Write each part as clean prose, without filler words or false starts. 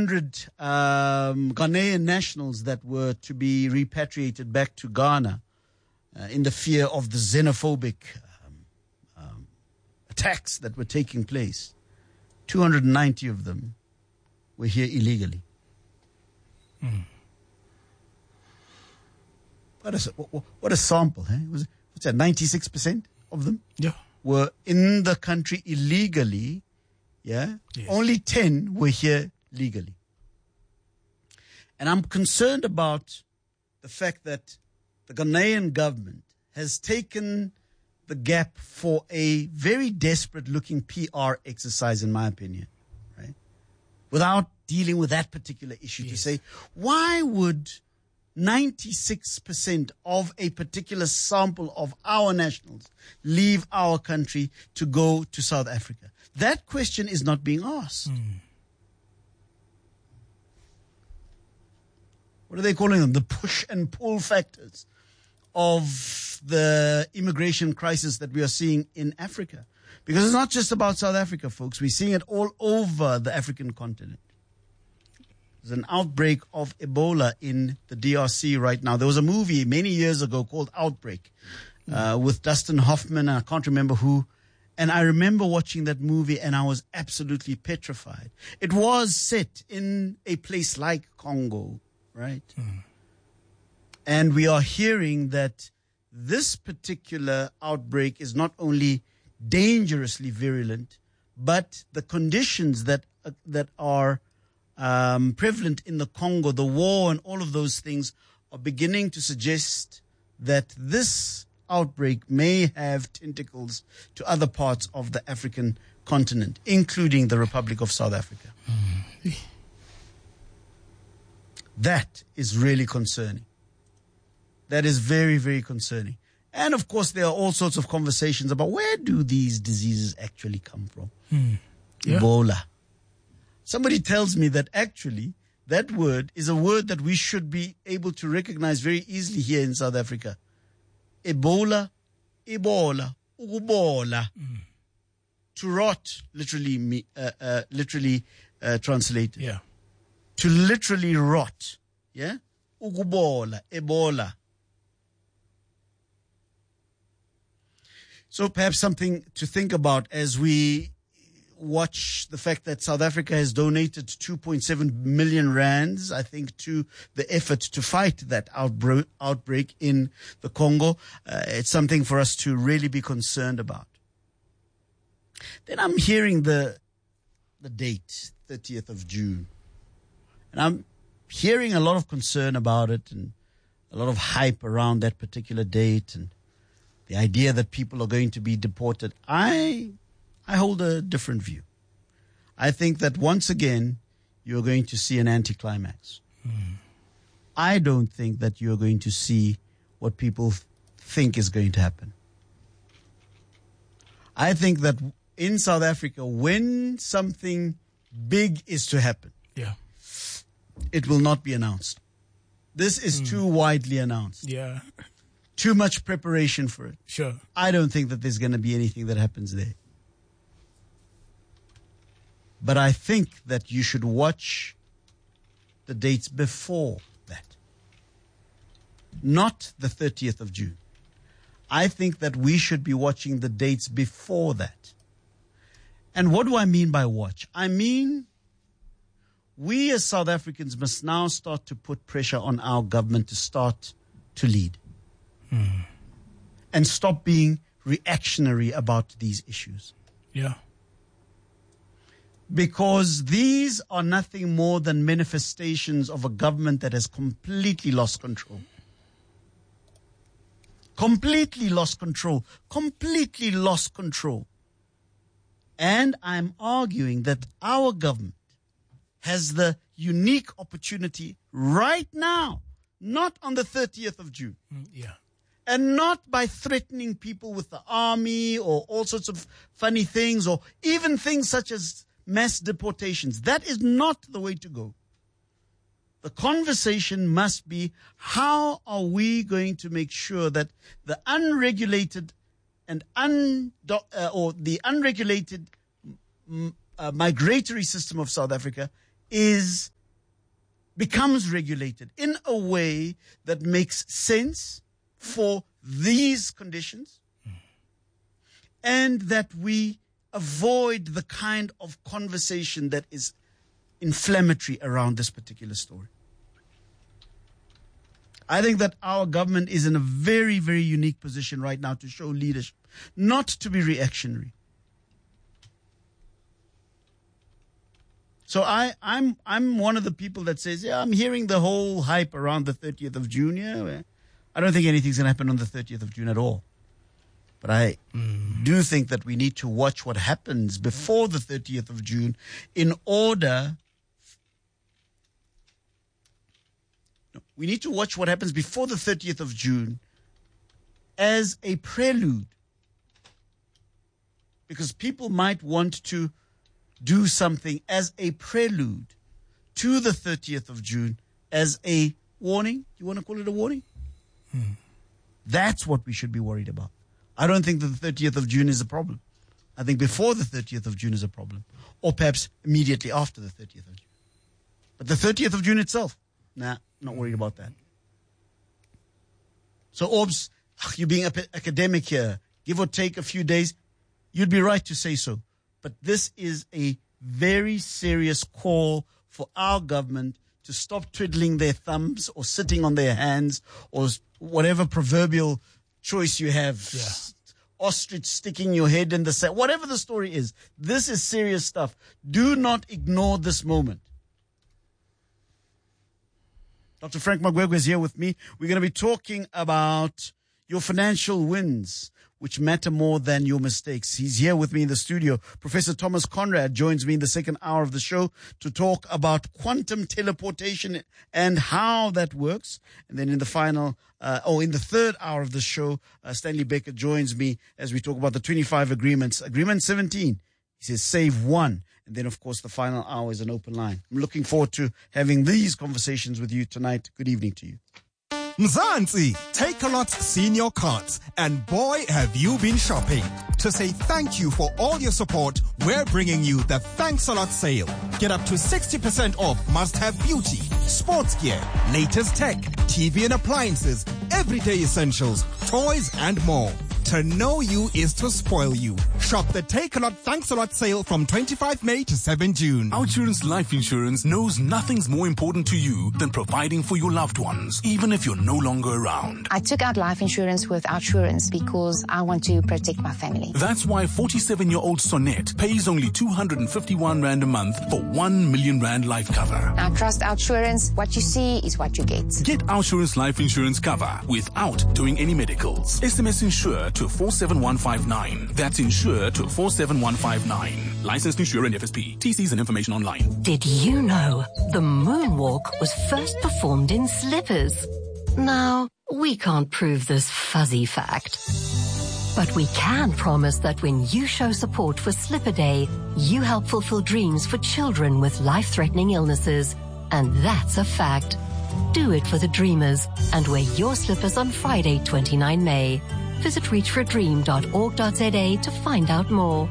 200 Ghanaian nationals that were to be repatriated back to Ghana in the fear of the xenophobic attacks that were taking place. 290 of them were here illegally. What a sample, eh? What's that, 96% of them were in the country illegally, yeah? Yes. Only 10 were here legally. And I'm concerned about the fact that the Ghanaian government has taken the gap for a very desperate-looking PR exercise, in my opinion, right? Without dealing with that particular issue, to say, why would 96% of a particular sample of our nationals leave our country to go to South Africa? That question is not being asked. What are they calling them? The push and pull factors of the immigration crisis that we are seeing in Africa. Because it's not just about South Africa, folks. We're seeing it all over the African continent. There's an outbreak of Ebola in the DRC right now. There was a movie many years ago called Outbreak with Dustin Hoffman, and I can't remember who. And I remember watching that movie and I was absolutely petrified. It was set in a place like Congo, right? And we are hearing that this particular outbreak is not only dangerously virulent, but the conditions that are prevalent in the Congo, the war and all of those things are beginning to suggest that this outbreak may have tentacles to other parts of the African continent, including the Republic of South Africa. That is really concerning. That is very, very concerning. And of course, there are all sorts of conversations about where do these diseases actually come from? Ebola. Somebody tells me that actually that word is a word that we should be able to recognize very easily here in South Africa. Ebola, ukubola. To rot, literally translated. Yeah. To literally rot. Yeah? Ukubola, Ebola. So perhaps something to think about as we watch the fact that South Africa has donated 2.7 million rands, I think, to the effort to fight that outbreak in the Congo. It's something for us to really be concerned about. Then I'm hearing the date, 30th of June. And I'm hearing a lot of concern about it and a lot of hype around that particular date and the idea that people are going to be deported. I hold a different view. I think that once again, you're going to see an anticlimax. I don't think that you're going to see what people think is going to happen. I think that in South Africa, when something big is to happen, it will not be announced. This is too widely announced. Yeah. Too much preparation for it. Sure. I don't think that there's going to be anything that happens there. But I think that you should watch the dates before that. Not the 30th of June. I think that we should be watching the dates before that. And what do I mean by watch? I mean, we as South Africans must now start to put pressure on our government to start to lead. And stop being reactionary about these issues. Yeah. Because these are nothing more than manifestations of a government that has completely lost control. Completely lost control. Completely lost control. And I'm arguing that our government has the unique opportunity right now, not on the 30th of June. And not by threatening people with the army or all sorts of funny things or even things such as mass deportations. That is not the way to go. The conversation must be, how are we going to make sure that the unregulated and the unregulated migratory system of South Africa is becomes regulated in a way that makes sense for these conditions, and that we avoid the kind of conversation that is inflammatory around this particular story. I think that our government is in a very, very unique position right now to show leadership, not to be reactionary. So I'm one of the people that says, yeah, I'm hearing the whole hype around the 30th of June. Yeah, I don't think anything's going to happen on the 30th of June at all. But I do think that we need to watch what happens before the 30th of June in order. We need to watch what happens before the 30th of June as a prelude. Because people might want to do something as a prelude to the 30th of June as a warning. You want to call it a warning? That's what we should be worried about. I don't think that the 30th of June is a problem. I think before the 30th of June is a problem. Or perhaps immediately after the 30th of June. But the 30th of June itself, nah, not worried about that. So, Orbs, you're being academic here. Give or take a few days. You'd be right to say so. But this is a very serious call for our government to stop twiddling their thumbs or sitting on their hands or whatever proverbial choice you have. Yeah. Ostrich sticking your head in the sand. Whatever the story is, this is serious stuff. Do not ignore this moment. Dr. Frank Magwegwe is here with me. We're going to be talking about your financial wins, which matter more than your mistakes. He's here with me in the studio. Professor Thomas Conrad joins me in the second hour of the show to talk about quantum teleportation and how that works. And then in the in the third hour of the show, Stanley Baker joins me as we talk about the 25 agreements. Agreement 17, he says, save one. And then, of course, the final hour is an open line. I'm looking forward to having these conversations with you tonight. Good evening to you. Mzansi, Takealot Senior Cards, and boy have you been shopping. To say thank you for all your support, we're bringing you the Thanks a Lot sale. Get up to 60% off must-have beauty, sports gear, latest tech, TV and appliances, everyday essentials, toys and more. To know you is to spoil you. Shop the Takealot Thanks a Lot sale from 25 May to 7 June. Outsurance Life Insurance knows nothing's more important to you than providing for your loved ones, even if you're no longer around. I took out life insurance with Outsurance because I want to protect my family. That's why 47-year-old Sonette pays only 251 Rand a month for 1 million Rand life cover. I trust Outsurance. What you see is what you get. Get Outsurance Life Insurance cover without doing any medicals. SMS insure to 47159. That's insure to 47159. Licensed insurer and FSP. TCs and information online. Did you know the moonwalk was first performed in slippers? Now, we can't prove this fuzzy fact. But we can promise that when you show support for Slipper Day, you help fulfill dreams for children with life-threatening illnesses. And that's a fact. Do it for the dreamers and wear your slippers on Friday, 29 May. Visit reachforadream.org.za to find out more.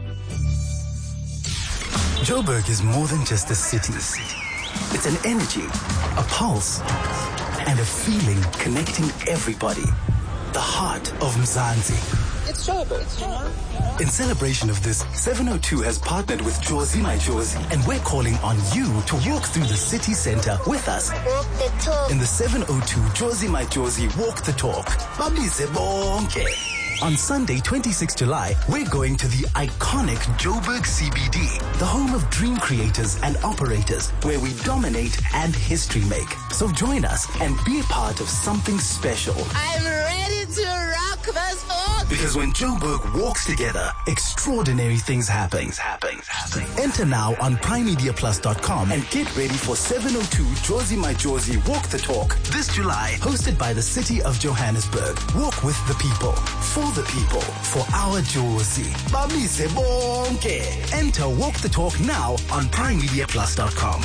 Joburg is more than just a city. It's an energy, a pulse, and a feeling connecting everybody. The heart of Mzansi. It's Joburg. In celebration of this, 702 has partnered with Jozi My Jozi, and we're calling on you to walk through the city center with us. Walk the talk. In the 702 Jozi My Jozi Walk the Talk. Babize bonke. On Sunday, 26 July, we're going to the iconic Joburg CBD, the home of dream creators and operators, where we dominate and history make. So join us and be a part of something special. I'm ready to rock this book. Because when Joburg walks together, extraordinary things happen. Enter now on primemediaplus.com and get ready for 702 Jozi My Jozi Walk the Talk this July, hosted by the City of Johannesburg. Walk with the people, for the people, for our Jozi. Babize bonke. Enter Walk the Talk now on primemediaplus.com.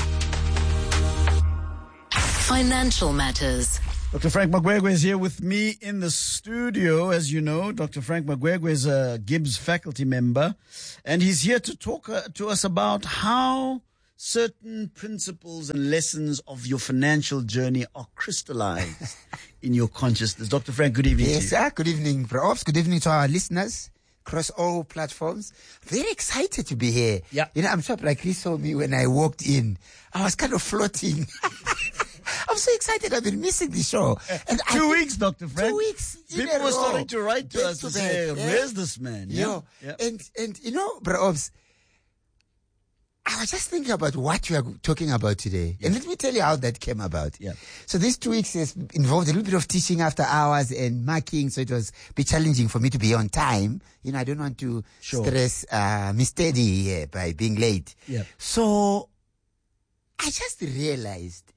Financial Matters. Dr. Frank Magwegwe is here with me in the studio. As you know, Dr. Frank Magwegwe is a Gibbs faculty member, and he's here to talk to us about how certain principles and lessons of your financial journey are crystallized in your consciousness. Dr. Frank, good evening to you. Yes, sir. Good evening, Bro Ops. Good evening to our listeners across all platforms. Very excited to be here. Yeah. I'm sure like Chris saw me when I walked in. I was kind of floating. I'm so excited. I've been missing the show. And 2 weeks, Dr. Frank. 2 weeks. People were starting to write to us to say, where's this man? Yeah. And Bro Ops, I was just thinking about what we are talking about today. Yeah. And let me tell you how that came about. Yeah. So these 2 weeks has involved a little bit of teaching after hours and marking. So it was a bit challenging for me to be on time. I don't want to stress Miss Teddy here by being late. Yeah. So I just realized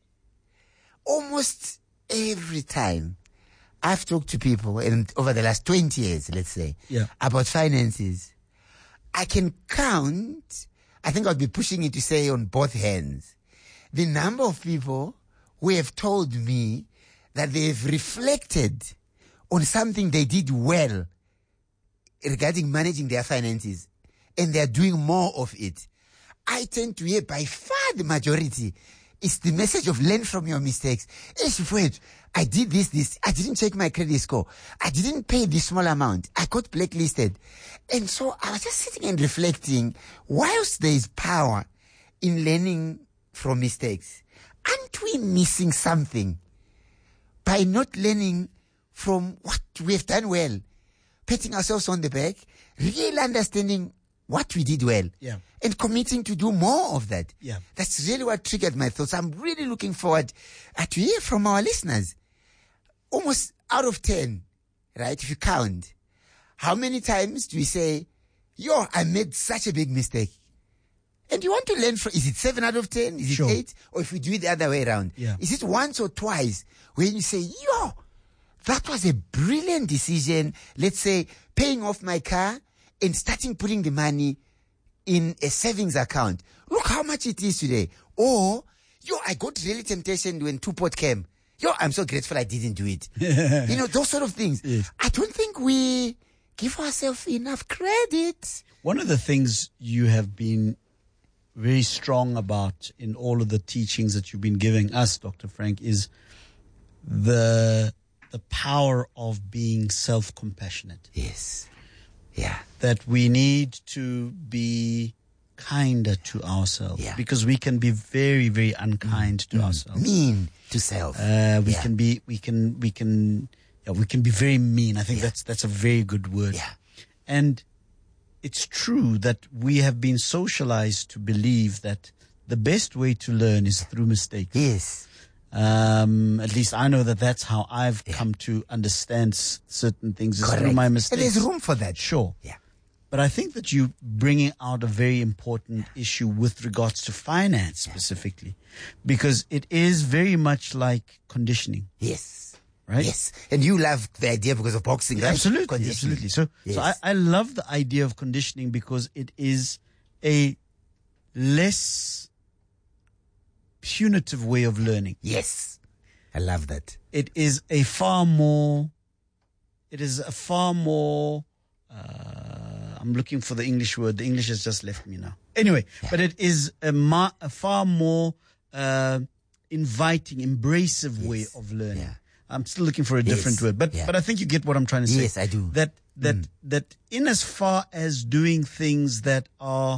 almost every time I've talked to people, and over the last 20 years, let's say, about finances, I can count, I think I'll be pushing it to say on both hands, the number of people who have told me that they've reflected on something they did well regarding managing their finances, and they're doing more of it. I tend to hear by far the majority is the message of learn from your mistakes. I did this. I didn't check my credit score. I didn't pay this small amount. I got blacklisted. And so I was just sitting and reflecting, whilst there is power in learning from mistakes, aren't we missing something by not learning from what we have done well, patting ourselves on the back, really understanding what we did well, and committing to do more of that? Yeah. That's really what triggered my thoughts. I'm really looking forward to hear from our listeners. Almost out of 10, right, if you count, how many times do we say, I made such a big mistake? And you want to learn from, is it 7 out of 10? Is it 8? Or if we do it the other way around? Yeah. Is it once or twice when you say, that was a brilliant decision, let's say, paying off my car and starting putting the money in a savings account. Look how much it is today. Or, I got really temptation when Tupot came. I'm so grateful I didn't do it. Those sort of things. Yes. I don't think we give ourselves enough credit. One of the things you have been very strong about in all of the teachings that you've been giving us, Dr. Frank, is the power of being self-compassionate. Yes. Yeah. That we need to be kinder to ourselves, because we can be very, very unkind to ourselves. Mean to self. We can be very mean. I think that's a very good word. Yeah. And it's true that we have been socialized to believe that the best way to learn is through mistakes. Yes. At least I know that's how I've come to understand certain things, is through my mistakes. And there's room for that. Sure. Yeah. But I think that you're bringing out a very important issue with regards to finance specifically, because it is very much like conditioning. Yes. Right? Yes. And you love the idea because of boxing, right? Absolutely. So I love the idea of conditioning because it is a less punitive way of learning. Yes. I love that. It is a far more, I'm looking for the English word. The English has just left me now. Anyway, but it is a far more inviting, embracive way of learning. Yeah. I'm still looking for a different word, but I think you get what I'm trying to say. Yes, I do. That in as far as doing things that are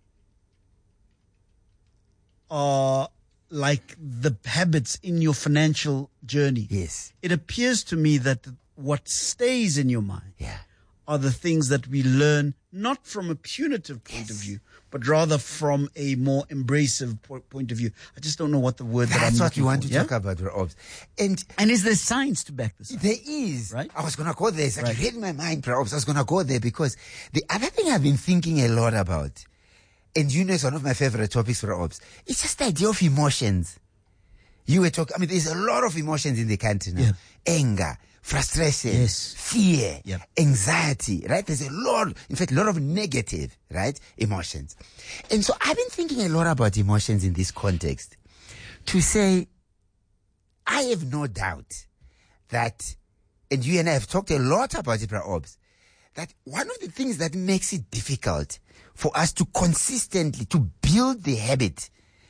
like the habits in your financial journey. Yes. It appears to me that what stays in your mind are the things that we learn not from a punitive point of view, but rather from a more embracive point of view. I just don't know what the word That's what you want to talk about, Robs. And is there science to back this up? There is. Right? I was going to go there. It's actually in my mind, Robs. I was going to go there because the other thing I've been thinking a lot about, and it's one of my favorite topics for Robs, it's just the idea of emotions. You were talking, there's a lot of emotions in the country now. Yeah. Anger, frustration, fear, anxiety, right? There's a lot of negative, right? Emotions. And so I've been thinking a lot about emotions in this context to say, I have no doubt that, and you and I have talked a lot about it, Obs, that one of the things that makes it difficult for us to consistently, to build the habit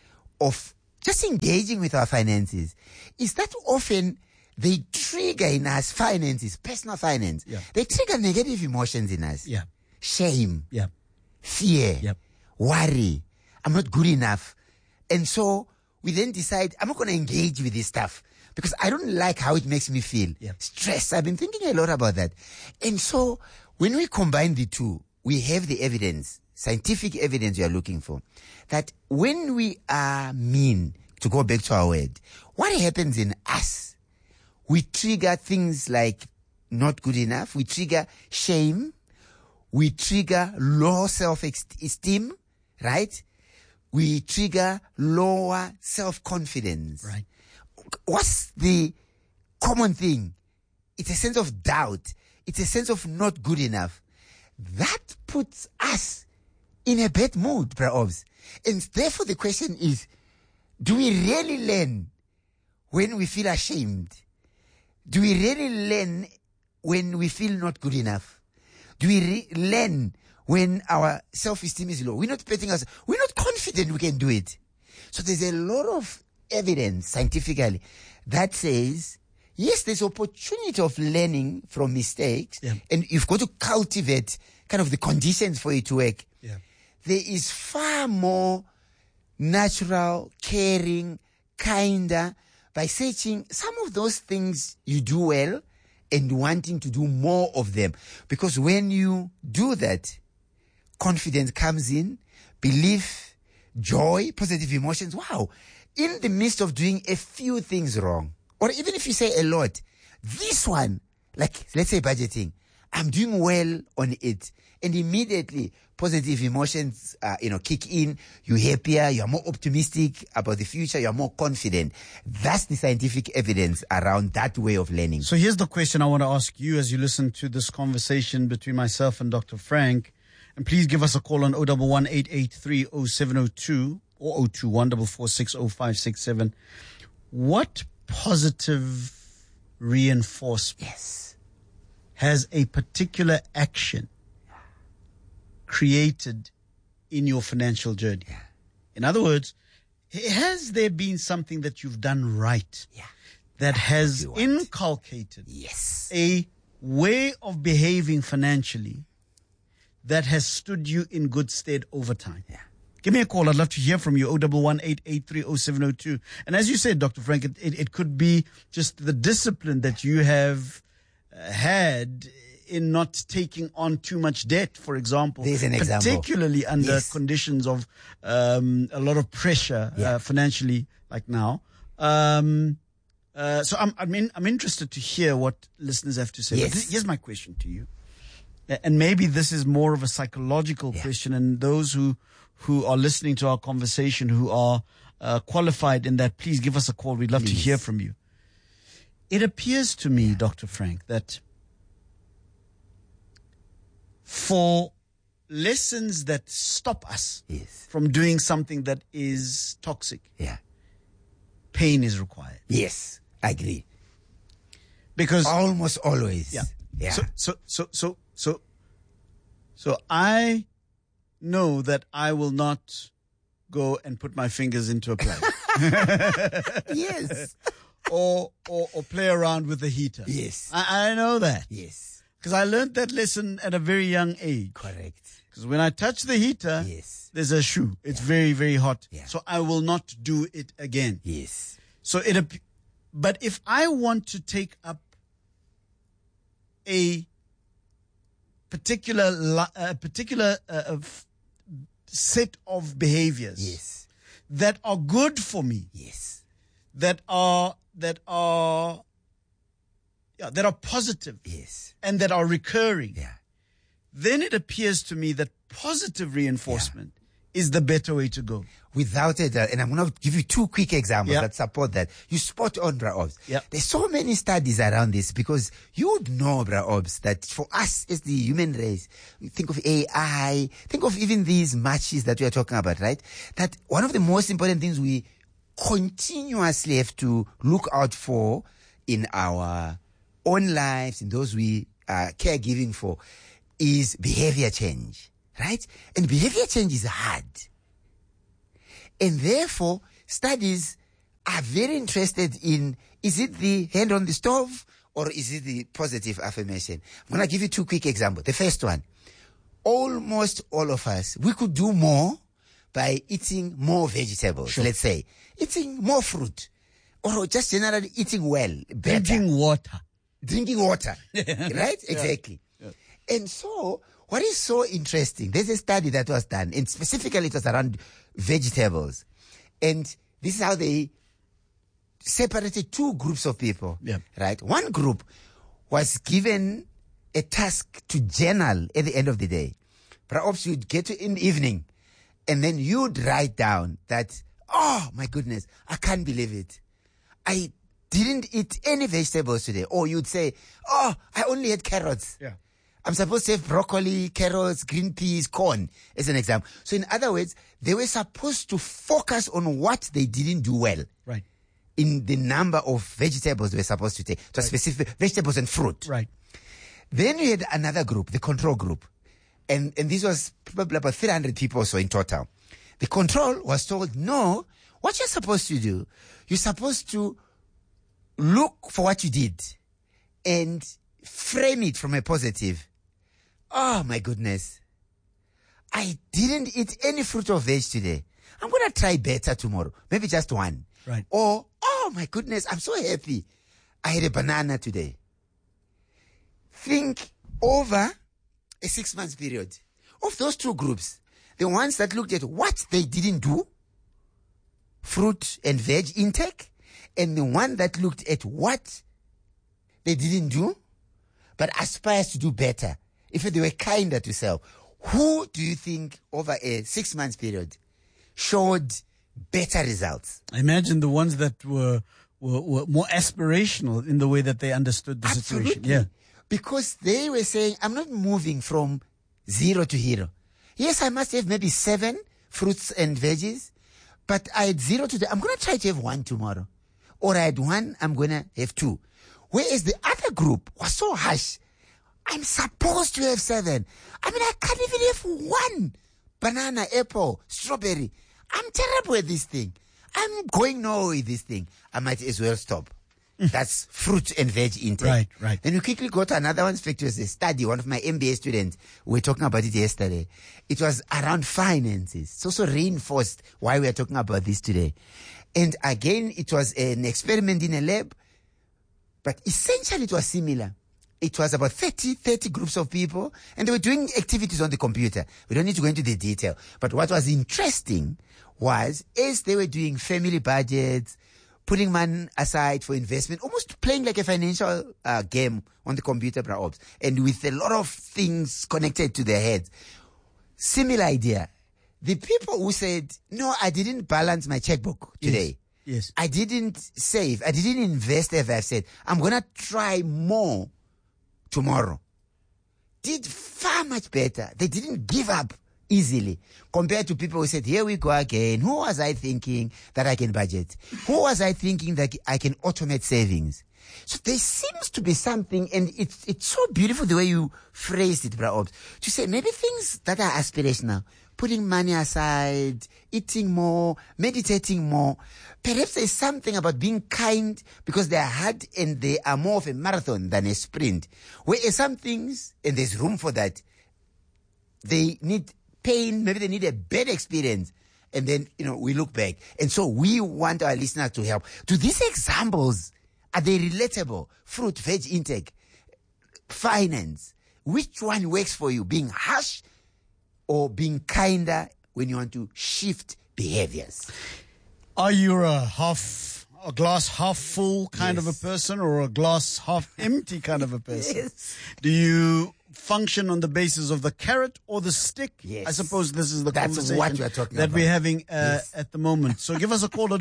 of just engaging with our finances is that often they trigger in us finances, personal finance. Yeah. They trigger negative emotions in us. Yeah. Shame, Yeah. fear, Yep. worry. I'm not good enough. And so we then decide, I'm not going to engage with this stuff because I don't like how it makes me feel. Yep. Stress. I've been thinking a lot about that. And so when we combine the two, we have the evidence, scientific evidence we are looking for, that when we are mean, to go back to our word, what happens in us? We trigger things like not good enough. We trigger shame. We trigger low self-esteem, right? We trigger lower self-confidence. Right. What's the common thing? It's a sense of doubt. It's a sense of not good enough. That puts us in a bad mood, perhaps. And therefore the question is, do we really learn when we feel ashamed? Do we really learn when we feel not good enough? Do we learn when our self-esteem is low? We're not betting us. We're not confident we can do it. So there's a lot of evidence scientifically that says, yes, there's opportunity of learning from mistakes. Yeah. And you've got to cultivate kind of the conditions for it to work. Yeah. There is far more natural, caring, kinder, by searching some of those things you do well and wanting to do more of them. Because when you do that, confidence comes in, belief, joy, positive emotions. Wow. In the midst of doing a few things wrong, or even if you say a lot, this one, like let's say budgeting, I'm doing well on it. And immediately positive emotions, kick in. You're happier. You're more optimistic about the future. You're more confident. That's the scientific evidence around that way of learning. So here's the question I want to ask you as you listen to this conversation between myself and Dr. Frank. And please give us a call on 011 883 0702 or 021 446 0567. What positive reinforcement has a particular action created in your financial journey? In other words, has there been something that you've done right that has inculcated a way of behaving financially that has stood you in good stead over time? Give me a call. I'd love to hear from you. 011 883 0702. And as you said, Dr. Frank, it could be just the discipline that you have had in not taking on too much debt, for example. There's an example. Particularly under conditions of a lot of pressure financially, like now. So I'm interested to hear what listeners have to say. Yes. But here's my question to you. And maybe this is more of a psychological question, and those who are listening to our conversation who are qualified in that, please give us a call. We'd love to hear from you. It appears to me, Dr. Frank, that for lessons that stop us from doing something that is toxic, pain is required. Yes, I agree. Because almost always. So I know that I will not go and put my fingers into a plug. Yes. Or play around with the heater. Yes. I know that. Yes. Because I learned that lesson at a very young age. Correct. Because when I touch the heater, there's a shoe. It's very, very hot. So I will not do it again. Yes. So but if I want to take up a particular set of behaviors that are good for me, that are positive, and that are recurring, then it appears to me that positive reinforcement is the better way to go. Without it, and I'm going to give you two quick examples that support that. You spot on, Bra-Obs. There's so many studies around this, because you would know, Bra-Obs, that for us as the human race, we think of AI, think of even these matches that we are talking about, right? That one of the most important things we continuously have to look out for in our own lives, in those we are caregiving for, is behavior change, right? And behavior change is hard. And therefore, studies are very interested in, is it the hand on the stove or is it the positive affirmation? I'm going to give you 2 quick examples. The first one, almost all of us, we could do more by eating more vegetables, Sure. let's say. Eating more fruit or just generally eating well, better. Drinking water. Drinking water, right? Exactly. Yeah. And so, what is so interesting, there's a study that was done, and specifically it was around vegetables. And this is how they separated 2 groups of people, Yeah. right? One group was given a task to journal at the end of the day. Perhaps you'd get to in the evening, and then you'd write down that, oh my goodness, I can't believe it. I didn't eat any vegetables today. Or you'd say, oh, I only had carrots. Yeah. I'm supposed to have broccoli, carrots, green peas, corn, as an example. So in other words, they were supposed to focus on what they didn't do well Right. in the number of vegetables they were supposed to take. So specific vegetables and fruit. Right. Then you had another group, the control group. And this was probably about 300 people or so in total. The control was told, no, what you're supposed to do, you're supposed to look for what you did and frame it from a positive. Oh my goodness. I didn't eat any fruit or veg today. I'm going to try better tomorrow. Maybe just one. Right. Or, oh my goodness, I'm so happy. I had a banana today. Think over a 6 months period of those 2 groups. The ones that looked at what they didn't do, fruit and veg intake, and the one that looked at what they didn't do, but aspires to do better. If they were kinder to self, who do you think over a 6 months period showed better results? I imagine the ones that were more aspirational in the way that they understood the situation. Absolutely. Yeah. Because they were saying, I'm not moving from 0 to hero. Yes, I must have maybe 7 fruits and veggies, but I had 0 today. I'm going to try to have 1 tomorrow. Or I had 1, I'm going to have 2. Whereas the other group was so harsh. I'm supposed to have 7. I mean, I can't even have 1 banana, apple, strawberry. I'm terrible at this thing. I'm going nowhere with this thing. I might as well stop. That's fruit and veg intake. Right, right. Then we quickly go to another one. It was a study. One of my MBA students, we were talking about it yesterday. It was around finances. It's also reinforced why we are talking about this today. And again, it was an experiment in a lab, but essentially it was similar. It was about 30 groups of people, and they were doing activities on the computer. We don't need to go into the detail. But what was interesting was, as they were doing family budgets, putting money aside for investment, almost playing like a financial game on the computer, perhaps, and with a lot of things connected to their heads. Similar idea. The people who said, no, I didn't balance my checkbook today. Yes. I didn't save. I didn't invest as I've said. I'm going to try more tomorrow. Did far much better. They didn't give up easily compared to people who said, here we go again. Who was I thinking that I can budget? Who was I thinking that I can automate savings? So there seems to be something, and it's so beautiful the way you phrased it, Bra Obs, to say maybe things that are aspirational, putting money aside, eating more, meditating more. Perhaps there's something about being kind because they are hard and they are more of a marathon than a sprint. Whereas some things, and there's room for that, they need pain, maybe they need a bad experience. And then, we look back. And so we want our listeners to help. Do these examples, are they relatable? Fruit, veg intake, finance. Which one works for you? Being harsh or being kinder when you want to shift behaviors? Are you a glass half full kind of a person or a glass half empty kind of a person? Yes. Do you function on the basis of the carrot or the stick? Yes. I suppose this is the That's conversation what we are talking that about. we're having Yes. at the moment. So give us a call at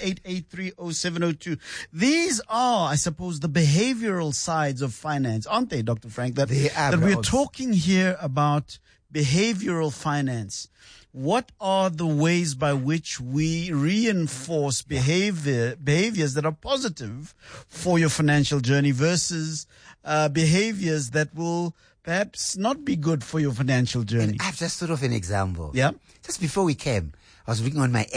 118830702. These are, I suppose, the behavioral sides of finance, aren't they, Dr. Frank? That They are, we're Ross. talking here about behavioral finance. What are the ways by which we reinforce behaviors that are positive for your financial journey versus behaviors that will perhaps not be good for your financial journey? And I've just thought of an example. Yeah. Just before we came, I was looking on my app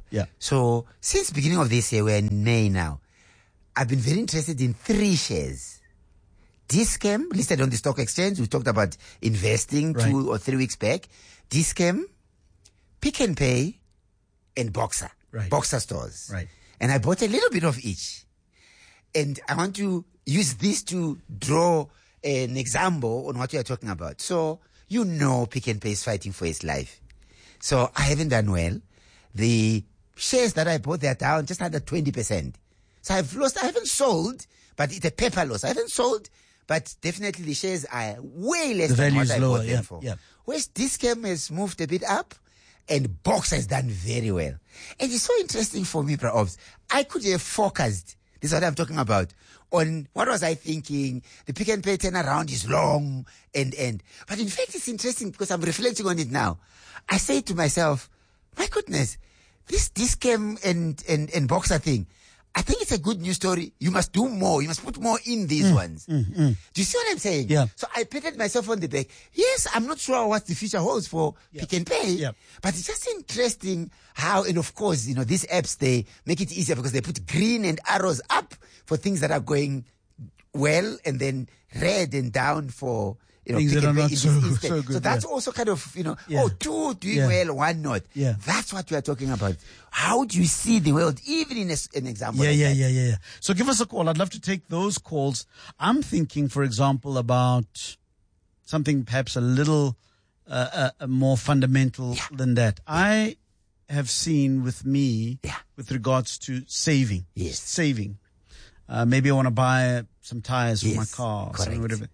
Yeah. So since beginning of this year, we're in May now. I've been very interested in 3 shares. Dis-Chem, listed on the stock exchange. We talked about investing 2 or 3 weeks back. Dis-Chem, Pick n Pay, and Boxer. Right. Boxer stores. Right. And I bought a little bit of each. And I want to use this to draw an example on what we are talking about. So, you know Pick n Pay is fighting for its life. So, I haven't done well. The shares that I bought, they're down just under 20%. So, I've lost. I haven't sold, but it's a paper loss. I haven't sold, but definitely the shares are way less than what I bought them for. Yeah. Whereas Dis-Chem has moved a bit up, and Boxer has done very well. And it's so interesting for me, Bra Obs. I could have focused, this is what I'm talking about, on what was I thinking, the Pick n Pay turnaround is long, and. But in fact, it's interesting because I'm reflecting on it now. I say to myself, my goodness, this Dis-Chem and Boxer thing, I think it's a good news story. You must do more. You must put more in these ones. Do you see what I'm saying? Yeah. So I patted myself on the back. Yes, I'm not sure what the future holds for Pick n Pay, but it's just interesting how, and of course, you know, these apps, they make it easier because they put green and arrows up for things that are going well, and then red and down for, you know, things Pick that n are Pay not in this so instance. good. So that's also kind of, you know, 2 doing well, 1 not. Yeah. That's what we are talking about. How do you see the world, even in an example like that? Yeah. So give us a call. I'd love to take those calls. I'm thinking, for example, about something perhaps a little more fundamental than that. I have seen with me, with regards to saving. Yes. Saving. Maybe I want to buy some tires for my car or something, whatever.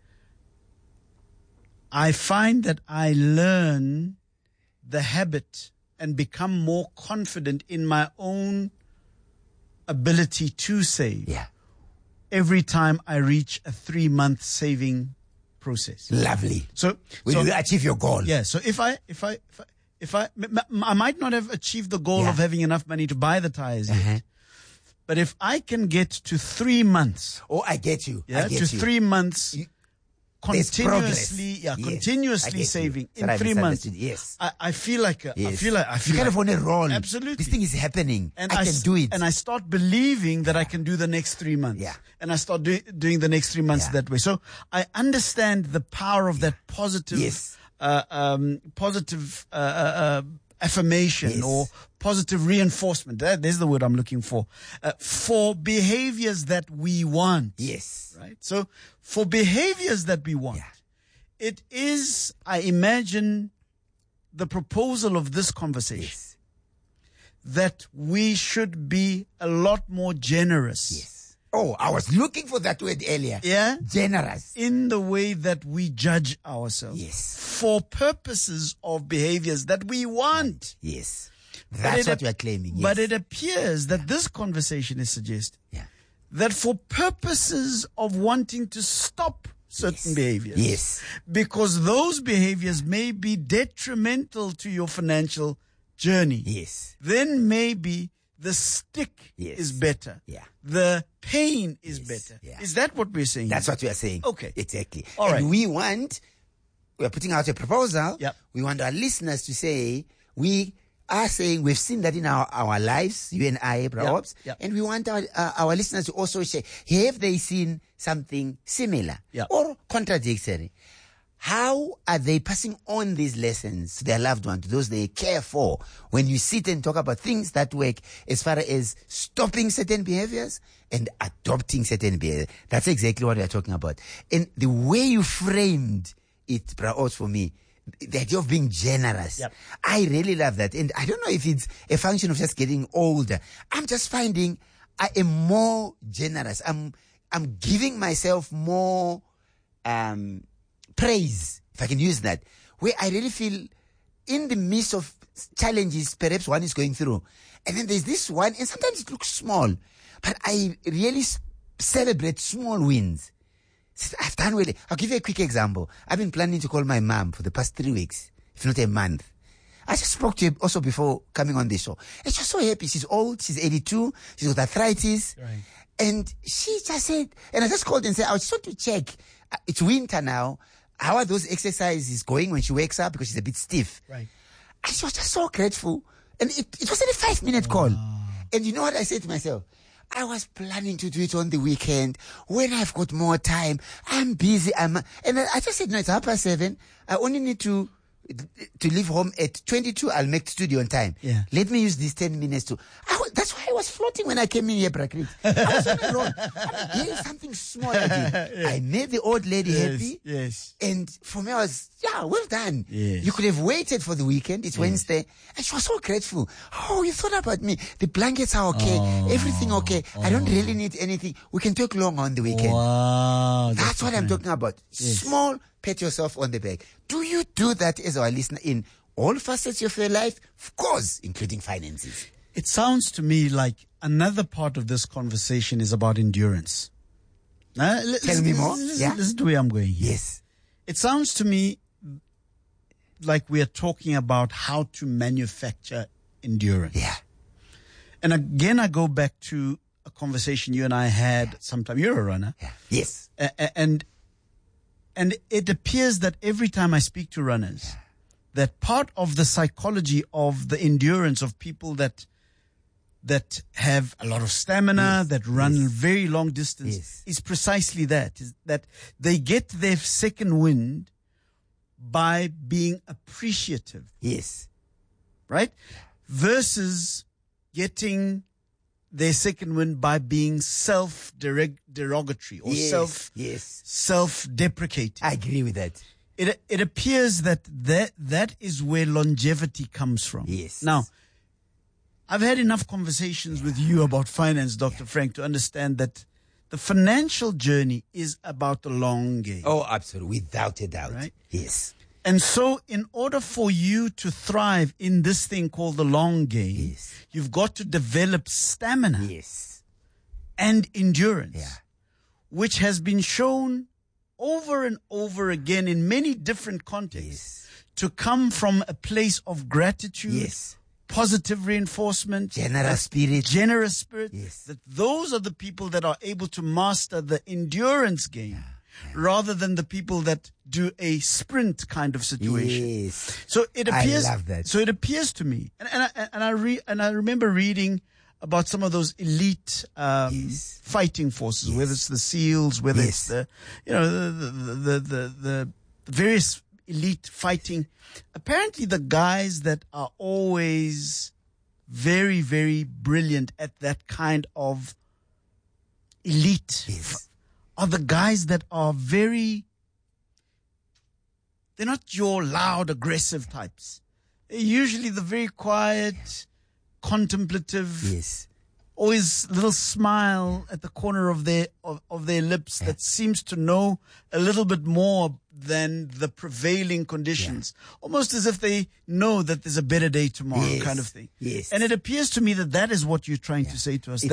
I find that I learn the habit and become more confident in my own ability to save every time I reach a 3-month saving process. Lovely. So you achieve your goal. Yeah. So if I might not have achieved the goal of having enough money to buy the tires yet, but if I can get to 3 months. Oh, I get you. Yeah. I get to you. 3 months. Continuously, continuously saving in 3 months. Yes, I feel like you're kind of on a roll. Absolutely, this thing is happening, and I can do it. And I start believing that I can do the next 3 months. Yeah, and I start doing the next 3 months that way. So I understand the power of that positive, positive affirmation or positive reinforcement. There's the word I'm looking for behaviors that we want. Yes. Right. So for behaviors that we want, it is, I imagine, the proposal of this conversation that we should be a lot more generous. Yes. Oh, I was looking for that word earlier. Yeah. Generous. In the way that we judge ourselves. Yes. For purposes of behaviors that we want. Yes. That's what we are claiming. Yes. But it appears that this conversation is suggesting that for purposes of wanting to stop certain behaviors, because those behaviors may be detrimental to your financial journey, then maybe the stick is better. The pain is better. Is that what we're saying? That's what we are saying. Okay. Exactly. All right. And we are putting out a proposal. We want our listeners to say, we are saying we've seen that in our lives, you and I, perhaps, and we want our listeners to also say, have they seen something similar or contradictory? How are they passing on these lessons to their loved one, to those they care for, when you sit and talk about things that work as far as stopping certain behaviors and adopting certain behaviors? That's exactly what we are talking about. And the way you framed it, Bra, for me, the idea of being generous. I really love that. And I don't know if it's a function of just getting older. I'm just finding I am more generous. I'm giving myself more praise, if I can use that, where I really feel in the midst of challenges perhaps one is going through. And then there's this one, and sometimes it looks small, but I really celebrate small wins. I've done well. I'll give you a quick example. I've been planning to call my mom for the past 3 weeks, if not a month. I just spoke to her also before coming on the show. And she's so happy. She's old. She's 82. She's got arthritis. Right. And she just said, and I just called and said, I just want to check. It's winter now. How are those exercises going when she wakes up? Because she's a bit stiff. Right. And she was just so grateful. And it was only a 5-minute call. And you know what I said to myself? I was planning to do it on the weekend when I've got more time. I'm busy. And I just said, no, it's 7:30. I only need to leave home at 22. I'll make the studio on time. Yeah. Let me use these 10 minutes that's why I was floating when I came in here, Brakrit. I was on the road. Here is something small I did. Yeah. I made the old lady happy. Yes. And for me, I was, well done. Yes. You could have waited for the weekend. It's Wednesday. And she was so grateful. Oh, you thought about me. The blankets are okay. Everything okay. I don't really need anything. We can talk long on the weekend. Wow. That's what I'm talking about. Yes. Small, pat yourself on the back. Do you do that as our listener in all facets of your life? Of course, including finances. It sounds to me like another part of this conversation is about endurance. Tell me more. Listen to where I'm going here. Yes. It sounds to me like we are talking about how to manufacture endurance. Yeah. And again, I go back to a conversation you and I had sometime. You're a runner. Yeah. Yes. And it appears that every time I speak to runners, that part of the psychology of the endurance of people that have a lot of stamina, that run very long distance, is precisely that, is that they get their second wind by being appreciative. Yes. Right? Versus getting their second wind by being self-derogatory or self-deprecating. I agree with that. It appears that is where longevity comes from. Yes. Now, I've had enough conversations with you about finance, Dr. Frank, to understand that the financial journey is about the long game. Oh, absolutely. Without a doubt. Right? Yes. And so in order for you to thrive in this thing called the long game, you've got to develop stamina and endurance, which has been shown over and over again in many different contexts to come from a place of gratitude, positive reinforcement, generous spirit, that those are the people that are able to master the endurance game rather than the people that do a sprint kind of situation. Yes. So it appears, I love that. So it appears to me, and I remember reading about some of those elite fighting forces, whether it's the SEALs, whether it's the various elite fighting. Apparently, the guys that are always very, very brilliant at that kind of elite are the guys that are they're not your loud, aggressive types. They're usually the very quiet, contemplative, always little smile at the corner of their lips that seems to know a little bit more than the prevailing conditions. Almost as if they know that there's a better day tomorrow kind of thing. Yes. And it appears to me that is what you're trying to say to us.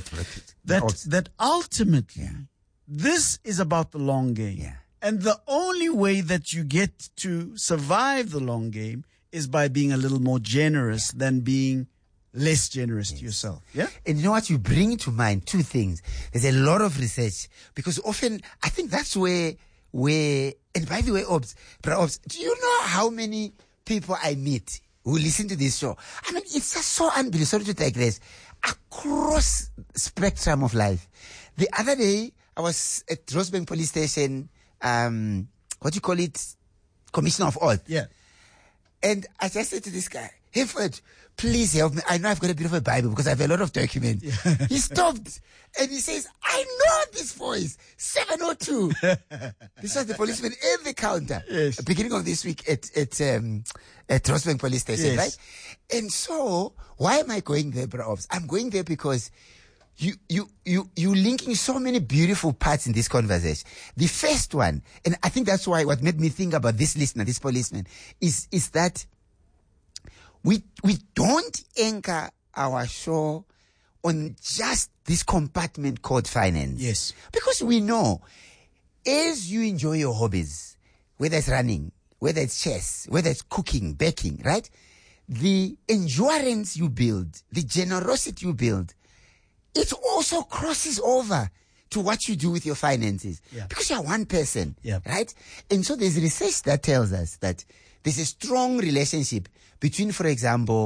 That ultimately, this is about the long game. Yeah. And the only way that you get to survive the long game is by being a little more generous than being less generous to yourself. Yeah. And you know what? You bring to mind two things. There's a lot of research because often I think that's where, and by the way, Obs, do you know how many people I meet who listen to this show? I mean, it's just so unbelievable. Sorry to digress. Across spectrum of life. The other day, I was at Rosebank Police Station, what do you call it? Commissioner of Oath. Yeah. And I just said to this guy, hey, Fred, please help me. I know I've got a bit of a Bible because I have a lot of documents. Yeah. He stopped and he says, I know this voice, 702. This was the policeman at the counter, beginning of this week at Rosebank Police Station, right? And so, why am I going there, bro? I'm going there because you linking so many beautiful parts in this conversation. The first one, and I think that's why what made me think about this listener, this policeman, is that we don't anchor our show on just this compartment called finance. Yes. Because we know as you enjoy your hobbies, whether it's running, whether it's chess, whether it's cooking, baking, right? The endurance you build, the generosity you build, it also crosses over to what you do with your finances. Yeah. Because you're one person, right? And so there's research that tells us that there's a strong relationship between, for example,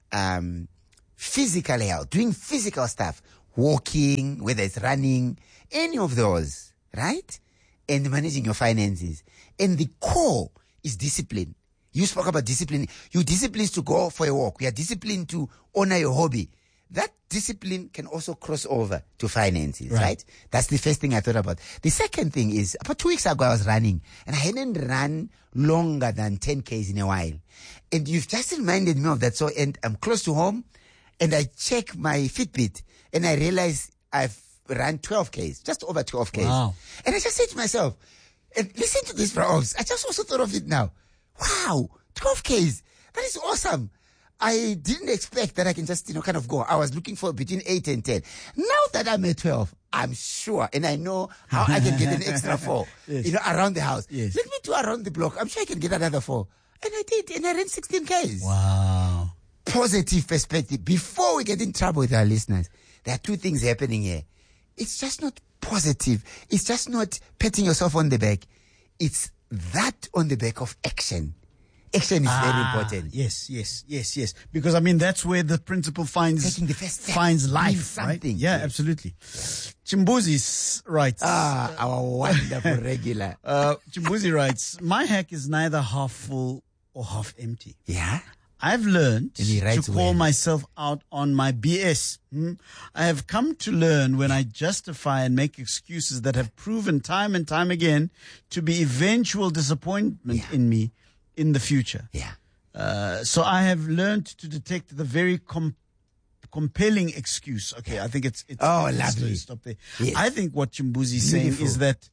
physical health, doing physical stuff, walking, whether it's running, any of those, right? And managing your finances. And the core is discipline. You spoke about discipline. You're disciplined to go for a walk. You are disciplined to honor your hobby. That discipline can also cross over to finances, right? That's the first thing I thought about. The second thing is, about 2 weeks ago, I was running, and I hadn't run longer than 10 Ks in a while. And you've just reminded me of that. So, and I'm close to home, and I check my Fitbit, and I realize I've run 12 Ks, just over 12 Ks. Wow. And I just said to myself, and listen to this, bro. I just also thought of it now. Wow, 12 Ks. That is awesome. I didn't expect that I can just, kind of go. I was looking for between 8 and 10. Now that I'm at 12, I'm sure, and I know how I can get an extra 4, around the house. Yes. Let me do around the block. I'm sure I can get another 4. And I did, and I ran 16 Ks. Wow. Positive perspective. Before we get in trouble with our listeners, there are 2 things happening here. It's just not positive. It's just not patting yourself on the back. It's that on the back of action. Action is very important. Yes. Because that's where the principle finds Taking the first step, finds life, doing something. right? Yeah, Yes. absolutely. Chimbuzi writes. Our wonderful regular. Chimbuzi writes, my hack is neither half full or half empty. Yeah. I've learned And he to writes call well. myself out on my BS. I have come to learn when I justify and make excuses that have proven time and time again to be eventual disappointment in me in the future. Yeah. So I have learned to detect the very compelling excuse. Okay, I think it's lovely. Stop there. Yes. I think what Chimbuzi is saying is that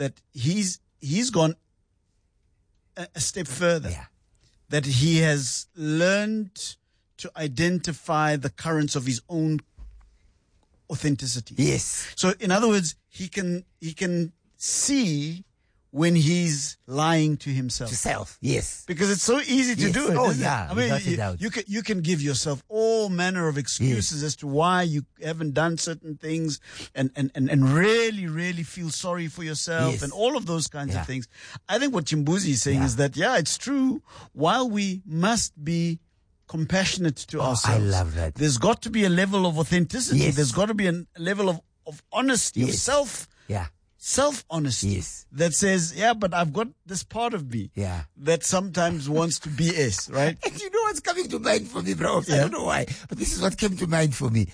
he's gone a step further. Yeah. That he has learned to identify the currents of his own authenticity. Yes. So in other words, he can see when he's lying to himself. To self. Yes. Because it's so easy to Yes. do it. Oh, isn't it? yeah, I mean, without a doubt. you can give yourself all manner of excuses as to why you haven't done certain things and really, really feel sorry for yourself Yes. and all of those kinds Yeah. of things. I think what Chimbuzi is saying is that, it's true. While we must be compassionate to ourselves. I love that. There's got to be a level of authenticity. Yes. There's got to be a level of honesty, of Yes. self-honesty Yes. that says, but I've got this part of me Yeah. that sometimes wants to BS, right? And you know what's coming to mind for me, bro? I Yeah. don't know why, but this is what came to mind for me.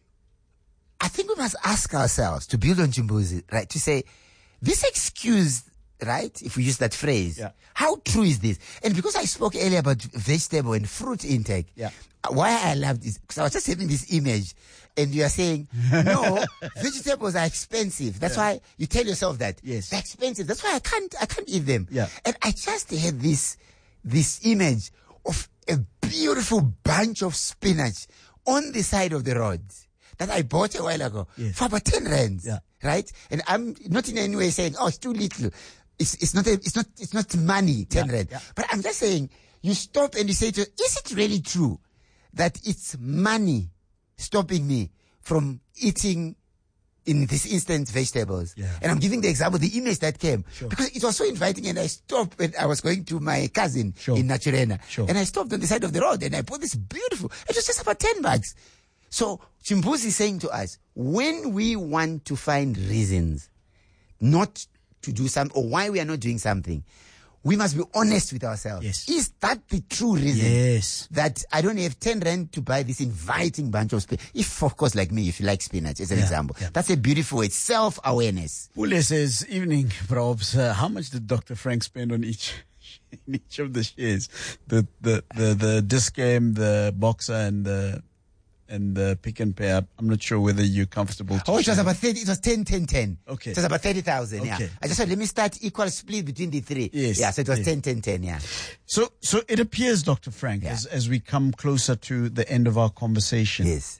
I think we must ask ourselves, to build on Chimbuzi, right? To say, this excuse, right? If we use that phrase, how true is this? And because I spoke earlier about vegetable and fruit intake, why I loved this, because I was just having this image, and you are saying, no, vegetables are expensive. That's why you tell yourself that. Yes. They're expensive. That's why I can't eat them. Yeah. And I just had this image of a beautiful bunch of spinach on the side of the road that I bought a while ago for about 10 rands. Yeah. Right? And I'm not in any way saying, it's too little. It's not money, 10 rand. Yeah. But I'm just saying, you stop and you say to, is it really true that it's money stopping me from eating, in this instance, vegetables? Yeah. And I'm giving the example, the image that came. Sure. Because it was so inviting, and I stopped when I was going to my cousin in Naturena. Sure. And I stopped on the side of the road and I bought this beautiful, it was just about 10 bucks. So Chimbuzi is saying to us, when we want to find reasons not to do something, or why we are not doing something, we must be honest with ourselves. Yes. Is that the true reason? Yes. That I don't have 10 rand to buy this inviting bunch of spinach? If, of course, like me, if you like spinach, as an example. Yeah. That's a beautiful way. Self-awareness. Pule says, evening, Probs. How much did Dr. Frank spend on each of the shares? The Discam, the Boxer, and the Pick and Pay. I'm not sure whether you're comfortable to It was share. about 30, it was 10. Okay. It was about 30,000, yeah. Okay. I just said, let me start equal split between the three. Yes. Yeah, so it was Yes. 10, yeah. So it appears, Dr. Frank, as we come closer to the end of our conversation. Yes.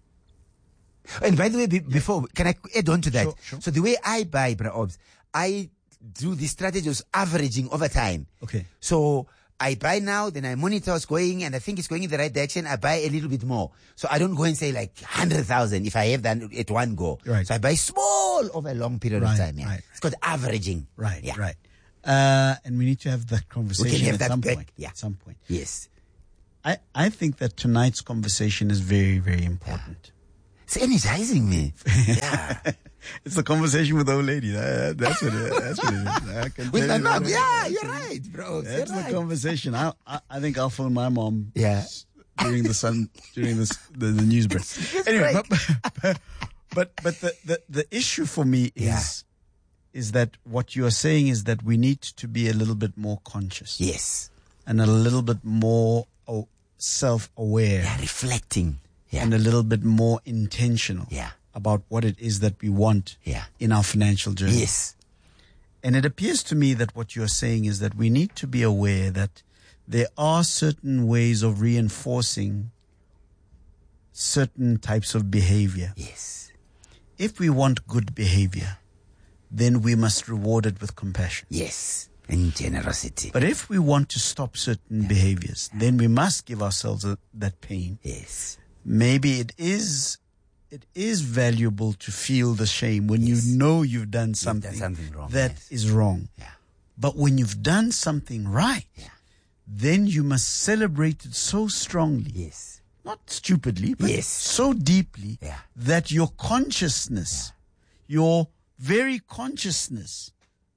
And by the way, before, can I add on to that? Sure. So the way I buy, Bra Obs, I do the strategy of averaging over time. Okay. So I buy now, then I monitor what's going, and I think it's going in the right direction. I buy a little bit more. So I don't go and say like 100,000 if I have that at one go. Right. So I buy small over a long period of time. Yeah. Right. It's called averaging. Right, Yeah. right. And we need to have that conversation have at that some back, point. yeah. At some point. Yes. I think that tonight's conversation is very, very important. It's energizing me. Yeah. It's a conversation with the old lady. That's what it is. I can With tell my you mom. that. Yeah, you're right, bro. That's You're the right. conversation. I think I'll phone my mom. Yeah. During the news break. Anyway, but the issue for me is that what you are saying is that we need to be a little bit more conscious. Yes. And a little bit more self-aware. Yeah, reflecting. Yeah. And a little bit more intentional. Yeah. About what it is that we want Yeah. in our financial journey. Yes. And it appears to me that what you're saying is that we need to be aware that there are certain ways of reinforcing certain types of behavior. Yes. If we want good behavior, then we must reward it with compassion. Yes. And generosity. But if we want to stop certain behaviors, then we must give ourselves that pain. Yes. Maybe it is valuable to feel the shame when you know you've done something, wrong, that is wrong. Yeah. But when you've done something right, then you must celebrate it so strongly. Yes. Not stupidly, but so deeply that your consciousness, your very consciousness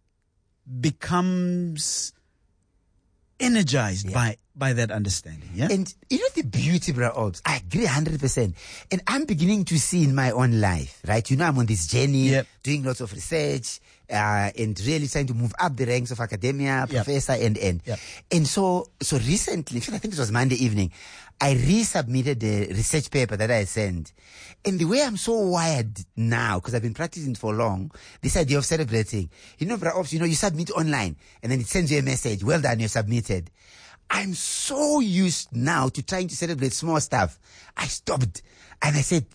becomes energized by that understanding. Yeah. And you know the beauty, bro, Obs, I agree 100%. And I'm beginning to see in my own life, right? You know, I'm on this journey, doing lots of research, and really trying to move up the ranks of academia, professor, and. And so recently, I think it was Monday evening, I resubmitted the research paper that I sent. And the way I'm so wired now, because I've been practicing for long, this idea of celebrating, you know, bro, Obs, you know, you submit online and then it sends you a message, well done, you submitted. I'm so used now to trying to celebrate small stuff. I stopped and I said,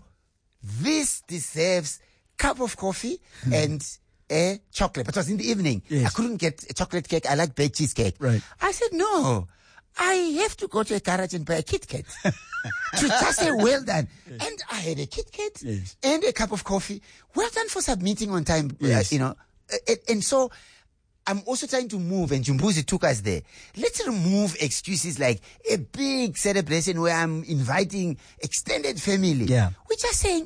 this deserves cup of coffee and a chocolate. But it was in the evening. Yes. I couldn't get a chocolate cake. I like baked cheesecake. Right. I said, no, I have to go to a garage and buy a Kit Kat to just say, well done. Yes. And I had a Kit Kat and a cup of coffee. Well done for submitting on time, you know. And so I'm also trying to move, and Jumbuzi took us there. Let's remove excuses like a big celebration where I'm inviting extended family. Yeah. We're just saying,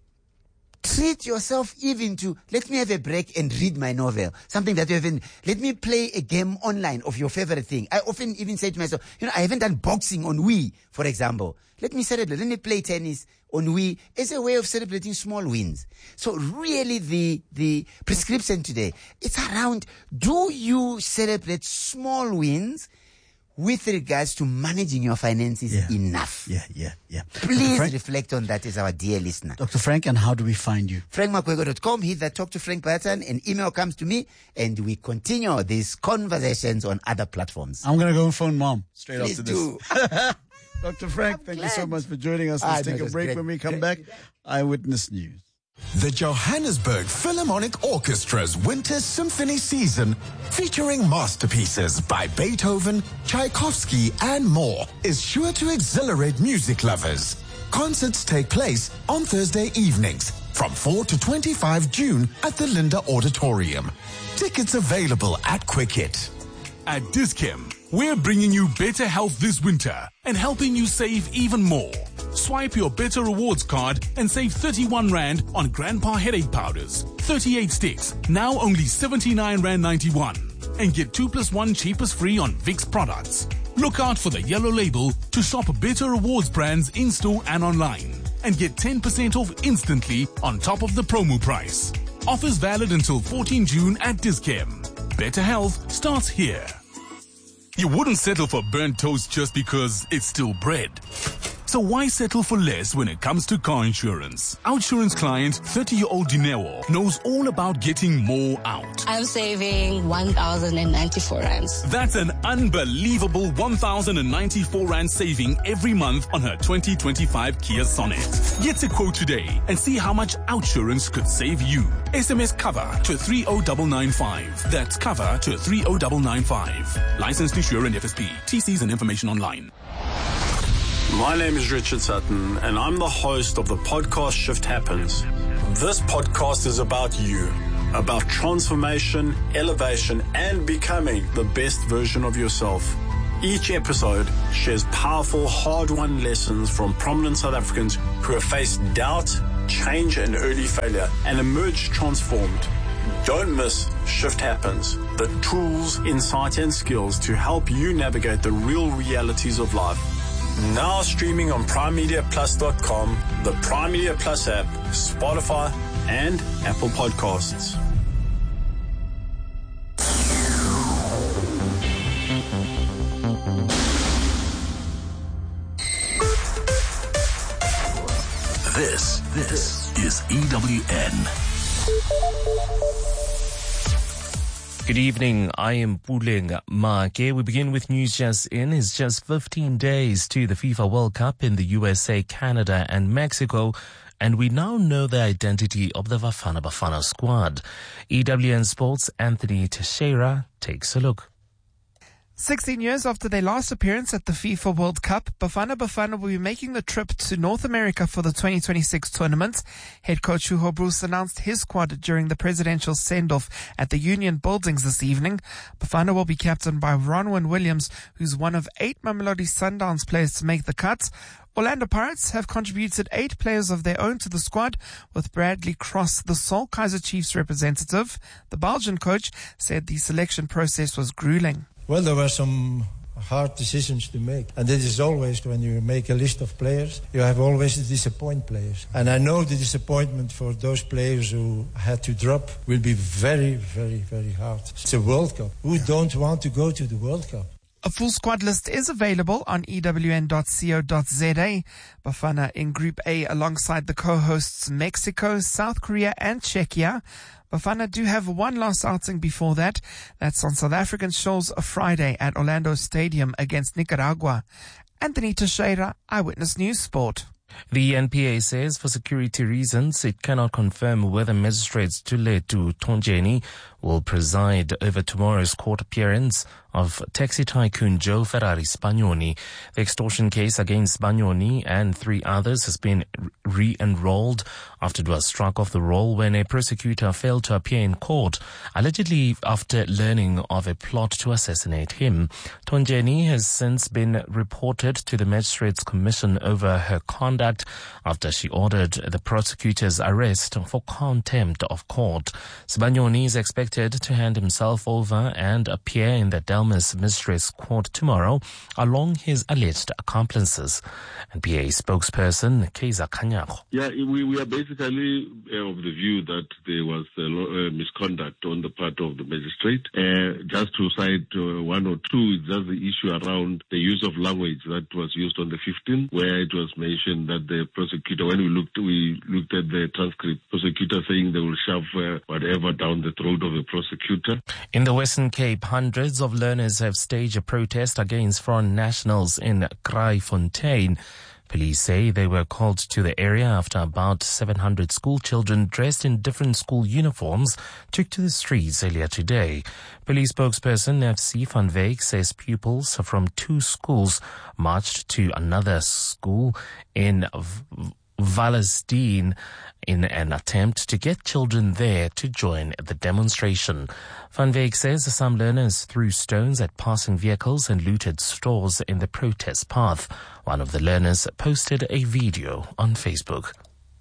treat yourself even to, let me have a break and read my novel. Something that you haven't, let me play a game online of your favorite thing. I often even say to myself, you know, I haven't done boxing on Wii, for example. Let me celebrate. Let me play tennis on Wii as a way of celebrating small wins. So really the prescription today, it's around, do you celebrate small wins with regards to managing your finances enough? Yeah. Please reflect on that as our dear listener. Dr. Frank, and how do we find you? FrankMakwego.com. Hit that Talk to Frank button. An email comes to me, and we continue these conversations on other platforms. I'm going to go and phone Mom straight Please after do. this. Dr. Frank, thank you so much for joining us. Let's take a break. Great. When we come back. Eyewitness News. The Johannesburg Philharmonic Orchestra's Winter Symphony Season, featuring masterpieces by Beethoven, Tchaikovsky, and more, is sure to exhilarate music lovers. Concerts take place on Thursday evenings from 4 to 25 June at the Linda Auditorium. Tickets available at Quicket. At Dis-Chem, we're bringing you better health this winter and helping you save even more. Swipe your Better Rewards card and save 31 Rand on Grandpa Headache Powders. 38 sticks, now only 79 Rand 91. And get 2+1 cheapest free on Vicks products. Look out for the yellow label to shop Better Rewards brands in-store and online. And get 10% off instantly on top of the promo price. Offers valid until 14 June at Dis-Chem. Better health starts here. You wouldn't settle for burnt toast just because it's still bread. So why settle for less when it comes to car insurance? Outsurance client 30-year-old Dineo knows all about getting more out. I'm saving 1,094 rands. That's an unbelievable 1,094 rand saving every month on her 2025 Kia Sonet. Get a quote today and see how much Outsurance could save you. SMS cover to 30995. That's cover to 30995. Licensed insurer and FSP. TCs and information online. My name is Richard Sutton, and I'm the host of the podcast Shift Happens. This podcast is about you, about transformation, elevation, and becoming the best version of yourself. Each episode shares powerful, hard-won lessons from prominent South Africans who have faced doubt, change, and early failure and emerged transformed. Don't miss Shift Happens, the tools, insight, and skills to help you navigate the real realities of life. Now streaming on PrimeMediaPlus.com, the Prime Media Plus app, Spotify, and Apple Podcasts. This is EWN. Good evening. I am Puleng Make. We begin with news just in. It's just 15 days to the FIFA World Cup in the USA, Canada, and Mexico. And we now know the identity of the Bafana Bafana squad. EWN Sports' Anthony Teixeira takes a look. 16 years after their last appearance at the FIFA World Cup, Bafana Bafana will be making the trip to North America for the 2026 tournament. Head coach Hugo Broos announced his squad during the presidential send-off at the Union Buildings this evening. Bafana will be captained by Ronwen Williams, who's one of 8 Mamelodi Sundowns players to make the cut. Orlando Pirates have contributed 8 players of their own to the squad, with Bradley Cross the sole Kaizer Chiefs representative. The Belgian coach said the selection process was grueling. Well, there were some hard decisions to make. And it is always, when you make a list of players, you have always to disappoint players. And I know the disappointment for those players who had to drop will be very, very, very hard. It's a World Cup. Who don't want to go to the World Cup? A full squad list is available on ewn.co.za. Bafana in Group A alongside the co-hosts Mexico, South Korea and Czechia. Bafana do have one last outing before that. That's on South African shores Friday at Orlando Stadium against Nicaragua. Anthony Teixeira, Eyewitness News Sport. The NPA says for security reasons it cannot confirm whether Magistrates Tuletu Tonjeni will preside over tomorrow's court appearance of taxi tycoon Joe Ferrari Spagnoni. The extortion case against Spagnoni and 3 others has been re-enrolled after it was struck off the roll when a prosecutor failed to appear in court, allegedly after learning of a plot to assassinate him. Tonjeni has since been reported to the Magistrates Commission over her conduct after she ordered the prosecutor's arrest for contempt of court. Spagnoni is expected to hand himself over and appear in the Delmas Magistrates Court tomorrow along his alleged accomplices. NPA spokesperson Kaiser Kanyako. Yeah, we are basically of the view that there was misconduct on the part of the magistrate. Just to cite 1 or 2, it's just the issue around the use of language that was used on the 15th, where it was mentioned that the prosecutor, when we looked at the transcript, prosecutor saying they will shove whatever down the throat of the prosecutor. In the Western Cape, hundreds of learners have staged a protest against foreign nationals in Kraaifontein. Police say they were called to the area after about 700 school children dressed in different school uniforms took to the streets earlier today. Police spokesperson FC van Wyk says pupils from 2 schools marched to another school in Wallerstein in an attempt to get children there to join the demonstration. Van Wyk says some learners threw stones at passing vehicles and looted stores in the protest path. One of the learners posted a video on Facebook.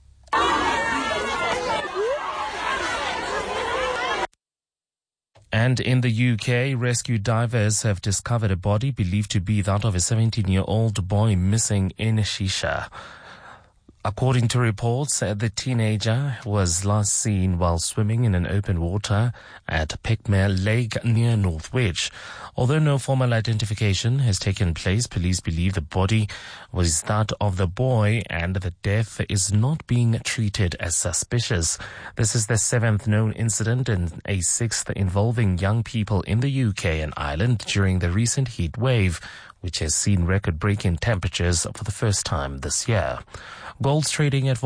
And in the UK, rescue divers have discovered a body believed to be that of a 17-year-old boy missing in Shisha. According to reports, the teenager was last seen while swimming in an open water at Peckmere Lake near Northwich. Although no formal identification has taken place, police believe the body was that of the boy and the death is not being treated as suspicious. This is the 7th known incident and a 6th involving young people in the UK and Ireland during the recent heat wave, which has seen record-breaking temperatures for the first time this year. Gold's trading at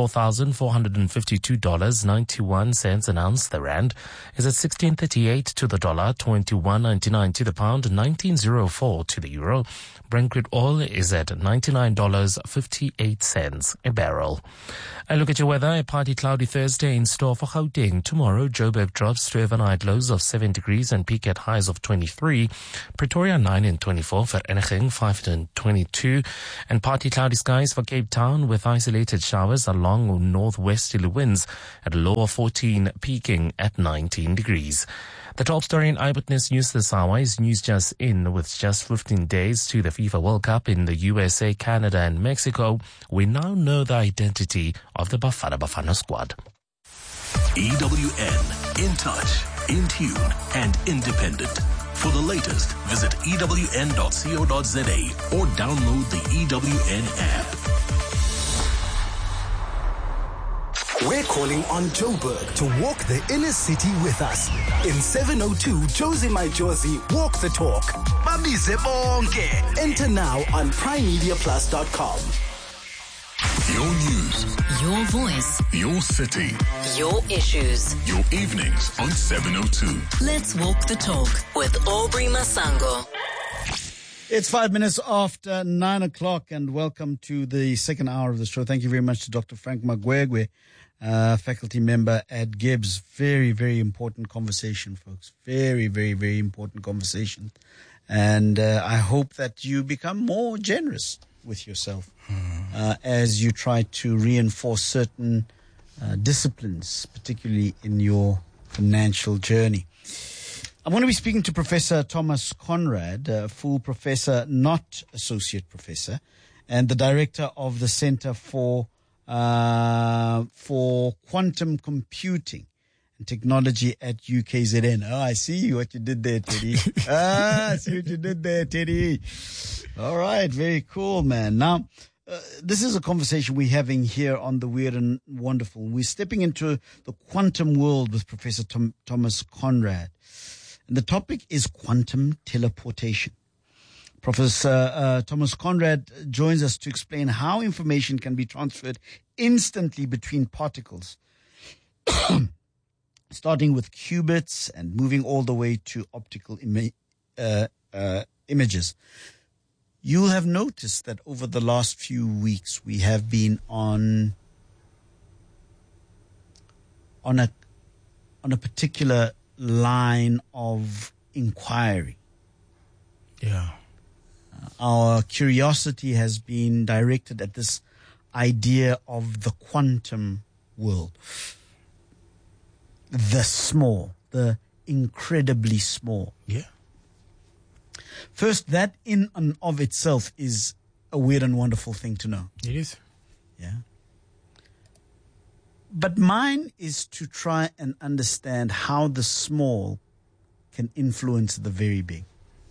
$4,052.91 an ounce. The rand is at 16.38 to the dollar, 21.99 to the pound, 19.04 to the euro. Brent crude oil is at $99.58 a barrel. I look at your weather. A partly cloudy Thursday in store for Gauteng. Tomorrow, Joburg drops to overnight lows of 7 degrees and peak at highs of 23. Pretoria 9 and 24. Vereeniging 5 and 22. And partly cloudy skies for Cape Town with isolated showers along northwesterly winds at a low of 14, peaking at 19 degrees. The top story in Eyewitness News this hour is news just in. With just 15 days to the FIFA World Cup in the USA, Canada and Mexico, we now know the identity of the Bafana Bafana squad. EWN, in touch, in tune and independent. For the latest, visit ewn.co.za or download the EWN app. We're calling on Joburg to walk the inner city with us. In 702 Josie My Josie, walk the talk. Babize bonke. Enter now on primemediaplus.com. Your news, Your voice, your city, your issues. your evenings on 702. Let's walk the talk with Aubrey Masango. It's 5 minutes after 9 o'clock, and welcome to the second hour of the show. Thank you very much to Dr. Frank Magwegwe, faculty member at Gibbs. Very, very important conversation, folks. Very, very, very important conversation. And I hope that you become more generous with yourself as you try to reinforce certain disciplines, particularly in your financial journey. I'm going to be speaking to Professor Thomas Conrad, full professor, not associate professor, and the director of the Center for Quantum Computing and Technology at UKZN. Oh, I see what you did there, Teddy. I see what you did there, Teddy. All right, very cool, man. Now, this is a conversation we're having here on The Weird and Wonderful. We're stepping into the quantum world with Professor Thomas Conrad. And the topic is quantum teleportation. Professor Thomas Conrad joins us to explain how information can be transferred instantly between particles, starting with qubits and moving all the way to optical images. You'll have noticed that over the last few weeks we have been on a particular line of inquiry. Yeah. Our curiosity has been directed at this idea of the quantum world. The small, the incredibly small. Yeah. First, that in and of itself is a weird and wonderful thing to know. It is. Yeah. But mine is to try and understand how the small can influence the very big.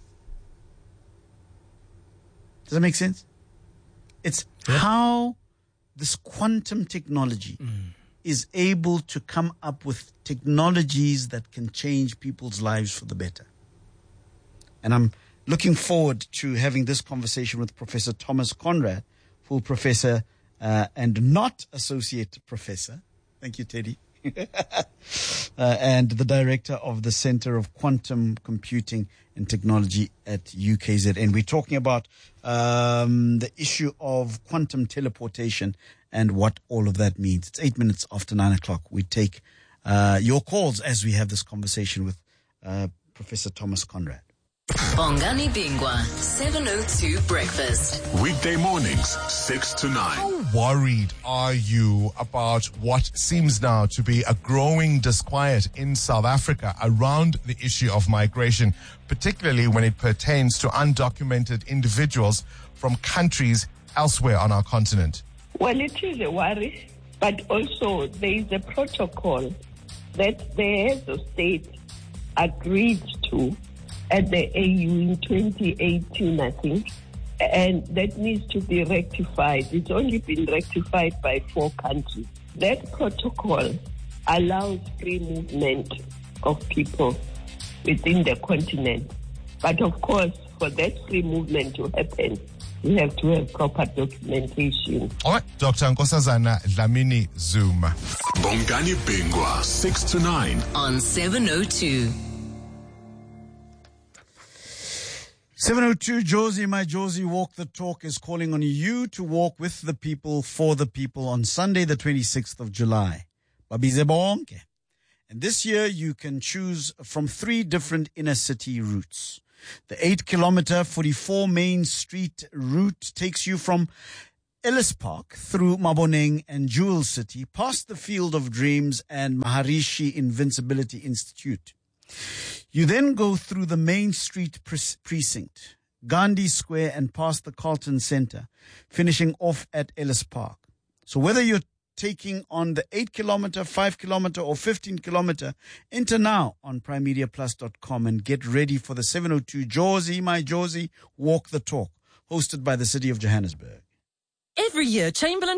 Does that make sense? It's how this quantum technology is able to come up with technologies that can change people's lives for the better. And I'm looking forward to having this conversation with Professor Thomas Conrad, full professor and not associate professor. Thank you, Teddy. And the director of the Center of Quantum Computing and Technology at UKZN. We're talking about the issue of quantum teleportation and what all of that means. It's 8 minutes after 9 o'clock. We take your calls as we have this conversation with Professor Thomas Conrad. Bongani Bingwa, 702 Breakfast. Weekday mornings, 6 to 9. How worried are you about what seems now to be a growing disquiet in South Africa around the issue of migration, particularly when it pertains to undocumented individuals from countries elsewhere on our continent? Well, it is a worry, but also there is a protocol that the heads of state agreed to at the AU in 2018, I think, and that needs to be rectified. It's only been rectified by 4 countries. That protocol allows free movement of people within the continent. But of course, for that free movement to happen, we have to have proper documentation. All right, Dr. Nkosazana Dlamini Zuma. Bongani Bingwa, 6 to 9. On 702. 702 Josie, my Josie, Walk the Talk is calling on you to walk with the people, for the people on Sunday, the 26th of July. Babize bonke. And this year you can choose from 3 different inner city routes. The 8-kilometer 44 Main Street route takes you from Ellis Park through Maboneng and Jewel City, past the Field of Dreams and Maharishi Invincibility Institute. You then go through the Main Street precinct, Gandhi Square, and past the Carlton Center, finishing off at Ellis Park. So whether you're taking on the 8-kilometer, 5-kilometer, or 15-kilometer, enter now on primemediaplus.com and get ready for the 702 Josie, my Josie, Walk the Talk, hosted by the City of Johannesburg. Every year, Chamberlain